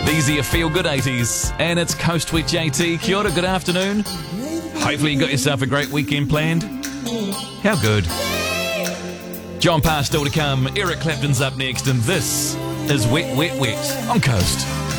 These are your feel-good 80s, and it's Coast with JT. Kia ora, good afternoon. Hopefully you got yourself a great weekend planned. How good. John Parr still to come, Eric Clapton's up next, and this is Wet, Wet, Wet on Coast.